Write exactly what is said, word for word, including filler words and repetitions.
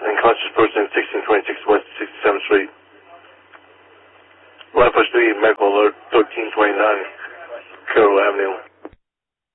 Unconscious person, sixteen twenty-six West sixty-seventh Street. Life Three, medical alert, thirteen twenty-nine, Carroll Avenue.